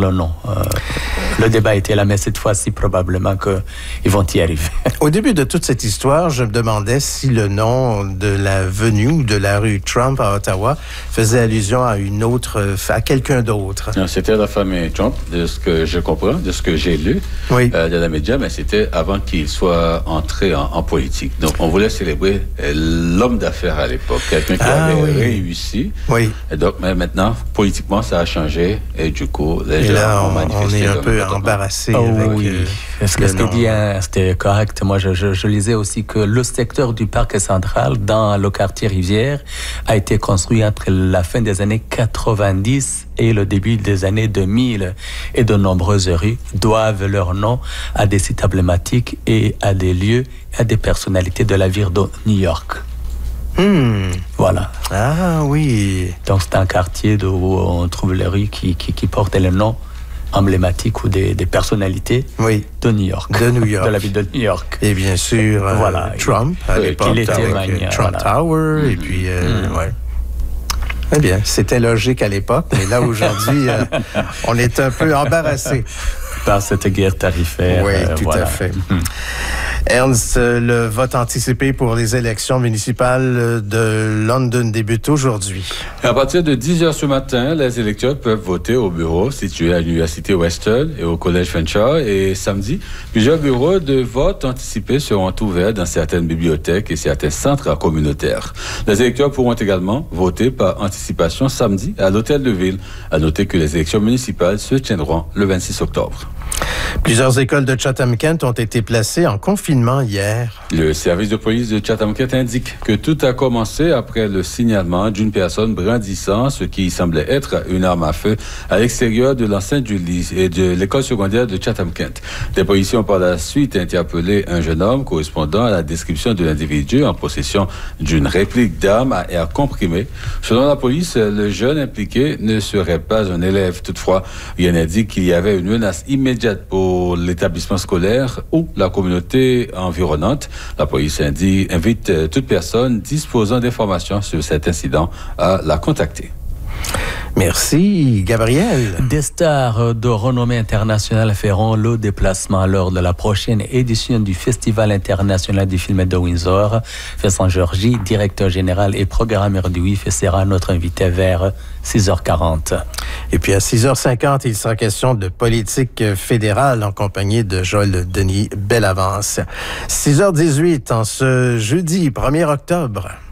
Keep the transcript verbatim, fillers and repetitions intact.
le nom. Euh, le débat était là, mais cette fois-ci, probablement qu'ils vont y arriver. Au début de toute cette histoire, je me demandais si le nom de la venue ou de la rue Trump à Ottawa faisait allusion à une autre, à quelqu'un d'autre. Non, c'était la famille Trump, de ce que je comprends, de ce que j'ai lu oui. euh, de la média, mais c'était avant qu'il soit entré en, en politique. Donc, on voulait célébrer euh, l'homme d'affaires à l'époque, quelqu'un qui ah, avait oui. réussi. Oui. Et donc, mais maintenant, politiquement, ça a changé, et du coup, les et gens là, ont on, manifesté. On est un peu embarrassé oh, avec oui. euh, Est-ce que ce qu'il dit, hein, c'était correct? Moi, je, je, je lisais aussi que le secteur du parc central, dans le quartier Rivière, a été construit entre la fin des années quatre-vingt-dix et le début des années deux mille. Et de nombreuses rues doivent leur nom à des sites emblématiques et à des lieux, à des personnalités de la ville de New York. Hmm. Voilà. Ah oui. Donc, c'est un quartier où on trouve les rues qui, qui, qui portent le nom emblématique ou des, des personnalités oui. de New York. De New York. De la ville de New York. Et bien sûr, euh, voilà. Trump, à oui, l'époque, il était avec mania, Trump voilà. Tower, mm-hmm. et puis, euh, mm-hmm. ouais. Eh bien, c'était logique à l'époque, mais là, aujourd'hui, euh, on est un peu embarrassé. Par cette guerre tarifaire. Oui, euh, tout voilà. à fait. Mm-hmm. Ernst, le vote anticipé pour les élections municipales de London débute aujourd'hui. À partir de dix heures ce matin, les électeurs peuvent voter au bureau situé à l'Université Western et au Collège Fanshawe. Et samedi, plusieurs bureaux de vote anticipés seront ouverts dans certaines bibliothèques et certains centres communautaires. Les électeurs pourront également voter par anticipation samedi à l'Hôtel de Ville. À noter que les élections municipales se tiendront le vingt-six octobre. Plusieurs écoles de Chatham-Kent ont été placées en confinement hier. Le service de police de Chatham-Kent indique que tout a commencé après le signalement d'une personne brandissant ce qui semblait être une arme à feu à l'extérieur de l'enceinte du lycée et de l'école secondaire de Chatham-Kent. Les policiers ont par la suite interpellé un jeune homme correspondant à la description de l'individu en possession d'une réplique d'arme à air comprimé. Selon la police, le jeune impliqué ne serait pas un élève. Toutefois, rien n'indique qu'il y avait une menace immédiate pour l'établissement scolaire ou la communauté environnante. La police indique, invite toute personne disposant d'informations sur cet incident à la contacter. Merci, Gabriel. Des stars de renommée internationale feront le déplacement lors de la prochaine édition du Festival international du film de Windsor. Vincent Georgi, directeur général et programmeur du W I F, sera notre invité vers six heures quarante. Et puis à six heures cinquante, il sera question de politique fédérale en compagnie de Joël Denis Bellavance. six heures dix-huit en ce jeudi premier octobre.